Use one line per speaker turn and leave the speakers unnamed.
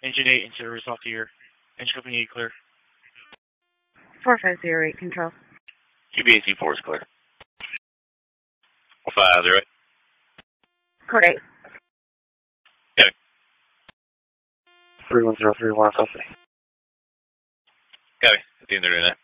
Engine 8 and service off to your engine company clear.
4508 control.
QBAC4 is clear. 508.
Correct.
Okay.
31031 copy.
Copy. I think they're doing that.